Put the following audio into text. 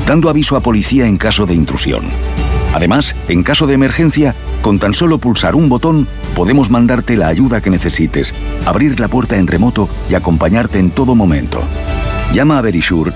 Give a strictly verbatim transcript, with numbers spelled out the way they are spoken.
dando aviso a policía en caso de intrusión. Además, en caso de emergencia, con tan solo pulsar un botón, podemos mandarte la ayuda que necesites, abrir la puerta en remoto y acompañarte en todo momento. Llama a Verisure